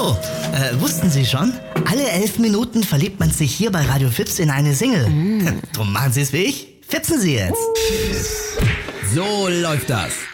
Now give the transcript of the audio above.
So, wussten Sie schon? Alle 11 Minuten verliebt man sich hier bei Radio Fips in eine Single. Drum machen Sie es wie ich. Fipsen Sie jetzt. So läuft das.